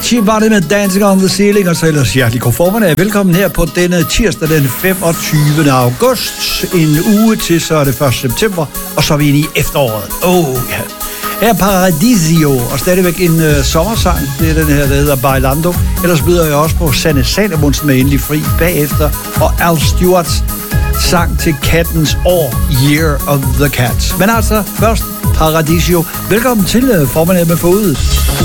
Avicii var det med Dancing on the Ceiling, og så ellers hjertelig god formiddag. Velkommen her på denne tirsdag den 25. august. En uge til, så er det 1. september, og så er vi inde i efteråret. Ja. Her er Paradisio, og stadigvæk en sommersang. Det er den her, der hedder Bailando. Ellers byder jeg også på Sanne Salomonsen med Endelig Fri bagefter, og Al Stewarts sang til kattens år, Year of the Cat. Men altså, først Paradisio. Velkommen til formiddag med forud.